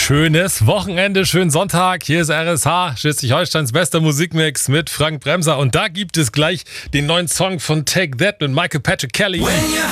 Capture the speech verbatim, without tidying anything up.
Schönes Wochenende, schönen Sonntag. Hier ist R S H, Schleswig-Holsteins bester Musikmix mit Frank Bremser. Und da gibt es gleich den neuen Song von Take That mit Michael Patrick Kelly.